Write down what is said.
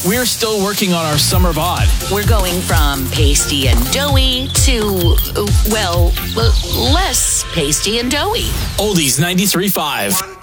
We're still working on our summer bod. We're going from pasty and doughy to, well, less pasty and doughy. Oldies 93.5.